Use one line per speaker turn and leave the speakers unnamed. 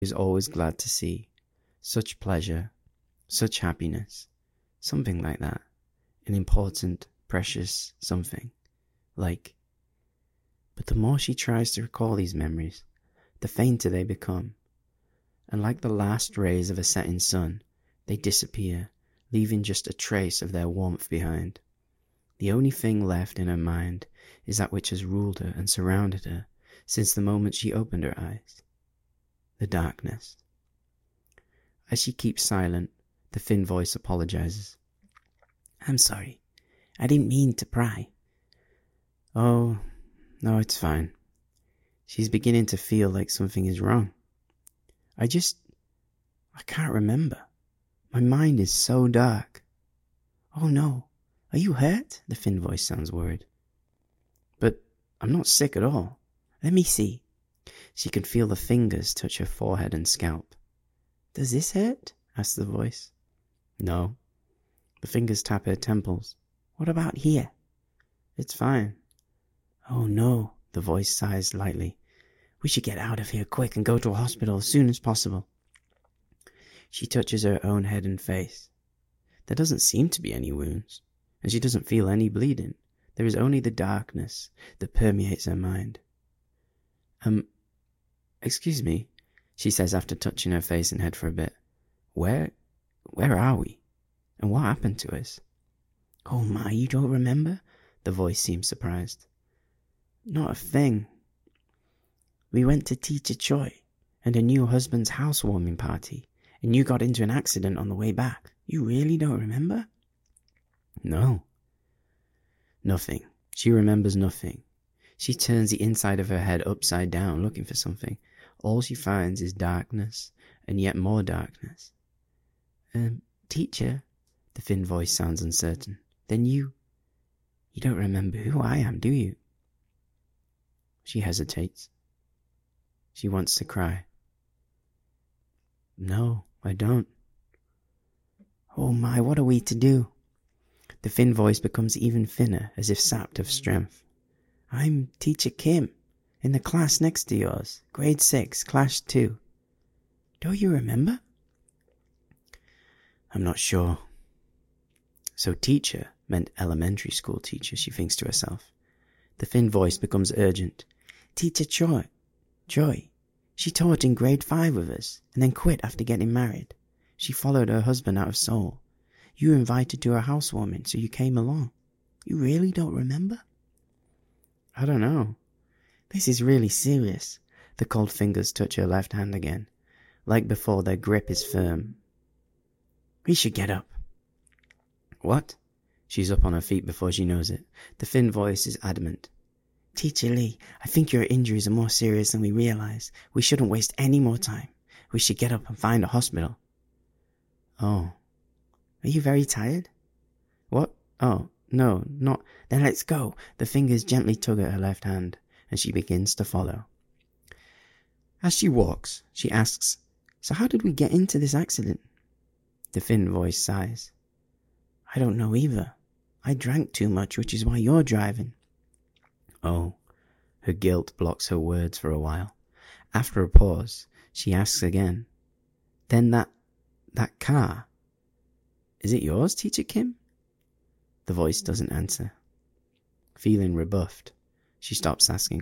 is always glad to see. Such pleasure, such happiness, something like that. An important, precious something. Like. But the more she tries to recall these memories, the fainter they become. And like the last rays of a setting sun, they disappear, leaving just a trace of their warmth behind. The only thing left in her mind is that which has ruled her and surrounded her since the moment she opened her eyes. The darkness. As she keeps silent, the thin voice apologizes. "I'm sorry. I didn't mean to pry." "Oh, no, it's fine." She's beginning to feel like something is wrong. I can't remember. My mind is so dark." "Oh no, are you hurt?" The thin voice sounds worried. "But I'm not sick at all." "Let me see." She can feel the fingers touch her forehead and scalp. "Does this hurt?" asks the voice. "No." The fingers tap her temples. "What about here?" "It's fine." "Oh no," the voice sighs lightly. "We should get out of here quick and go to a hospital as soon as possible." She touches her own head and face. There doesn't seem to be any wounds, and she doesn't feel any bleeding. There is only the darkness that permeates her mind. Excuse me," she says after touching her face and head for a bit. Where are we? And what happened to us?" "Oh my, you don't remember?" The voice seems surprised. "Not a thing. We went to Teacher Choi and her new husband's housewarming party, and you got into an accident on the way back. You really don't remember?" "No." Nothing. She remembers nothing. She turns the inside of her head upside down looking for something. All she finds is darkness, and yet more darkness. Teacher," the thin voice sounds uncertain. "Then you don't remember who I am, do you?" She hesitates. She wants to cry. "No, I don't." "Oh my, what are we to do?" The thin voice becomes even thinner, as if sapped of strength. "I'm Teacher Kim, in the class next to yours, grade 6, class 2. Don't you remember?" "I'm not sure." So teacher meant elementary school teacher, she thinks to herself. The thin voice becomes urgent. "Teacher Joy. She taught in grade 5 with us, and then quit after getting married. She followed her husband out of Seoul. You were invited to her housewarming, so you came along. You really don't remember?" "I don't know." "This is really serious." The cold fingers touch her left hand again. Like before, their grip is firm. "We should get up." "What?" She's up on her feet before she knows it. The thin voice is adamant. "Teacher Lee, I think your injuries are more serious than we realize. We shouldn't waste any more time. We should get up and find a hospital." "Oh." "Are you very tired?" "What? Oh, no, not." "Then let's go." The fingers gently tug at her left hand, and she begins to follow. As she walks, she asks, "So how did we get into this accident?" The thin voice sighs. "I don't know either. I drank too much, which is why you're driving." "Oh." Her guilt blocks her words for a while. After a pause, she asks again, "Then that car, is it yours, Teacher Kim?" The voice doesn't answer. Feeling rebuffed, she stops asking